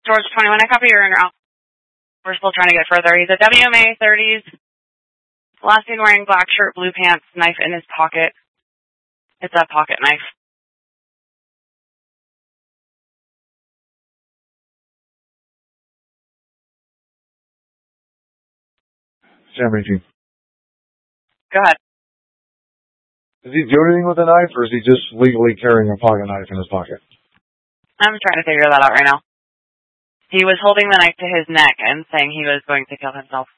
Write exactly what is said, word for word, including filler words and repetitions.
George twenty-one, I copy your in route. We're still trying to get further. He's a W M A thirties. Last seen wearing black shirt, blue pants, knife in his pocket. It's a pocket knife. Sam eighteen. Go ahead. Does he do anything with a knife, or is he just legally carrying a pocket knife in his pocket? I'm trying to figure that out right now. He was holding the knife to his neck and saying he was going to kill himself.